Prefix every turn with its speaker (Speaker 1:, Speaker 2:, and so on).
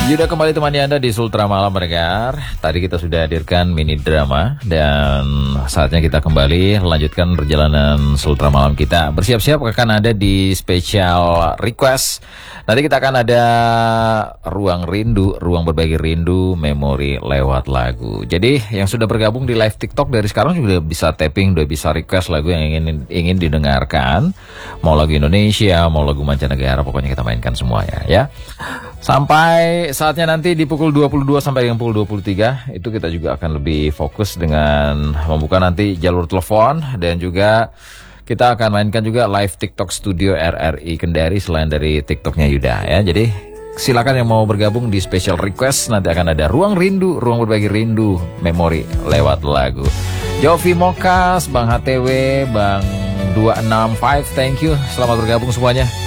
Speaker 1: Yuda kembali temani Anda di Sultra Malam Mendengar. Tadi kita sudah hadirkan mini drama dan saatnya kita kembali lanjutkan perjalanan Sultra Malam kita. Bersiap-siap akan ada di special request. Nanti kita akan ada ruang rindu, ruang berbagi rindu, memori lewat lagu. Jadi yang sudah bergabung di live TikTok dari sekarang juga bisa tapping, udah bisa request lagu yang ingin didengarkan. Mau lagu Indonesia, mau lagu mancanegara, pokoknya kita mainkan semuanya ya. Sampai saatnya nanti di pukul 22 sampai dengan pukul 23 itu kita juga akan lebih fokus dengan membuka nanti jalur telepon dan juga kita akan mainkan juga live TikTok Studio RRI Kendari selain dari TikToknya Yuda ya. Jadi silakan yang mau bergabung di special request, nanti akan ada ruang rindu, ruang berbagi rindu, memori lewat lagu. Jovi Mokas, Bang HTW, Bang 265, thank you, selamat bergabung semuanya.